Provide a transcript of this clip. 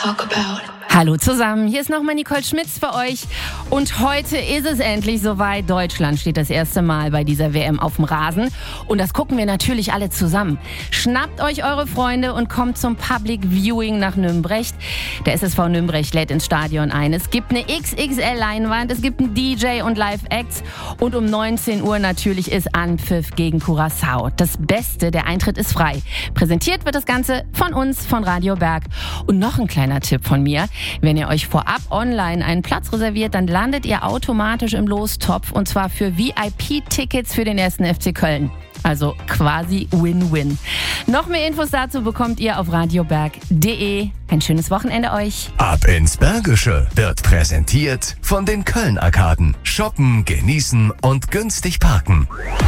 talk about. Hallo zusammen, hier ist nochmal Nicole Schmitz für euch und heute ist es endlich soweit. Deutschland steht das erste Mal bei dieser WM auf dem Rasen und das gucken wir natürlich alle zusammen. Schnappt euch eure Freunde und kommt zum Public Viewing nach Nümbrecht. Der SSV Nümbrecht lädt ins Stadion ein. Es gibt eine XXL-Leinwand, es gibt einen DJ und Live-Acts und um 19 Uhr natürlich ist Anpfiff gegen Curaçao. Das Beste, der Eintritt ist frei. Präsentiert wird das Ganze von uns, von Radio Berg. Und noch ein kleiner Tipp von mir. Wenn ihr euch vorab online einen Platz reserviert, dann landet ihr automatisch im Lostopf und zwar für VIP-Tickets für den 1. FC Köln. Also quasi Win-Win. Noch mehr Infos dazu bekommt ihr auf radioberg.de. Ein schönes Wochenende euch. Ab ins Bergische wird präsentiert von den Köln-Arkaden. Shoppen, genießen und günstig parken.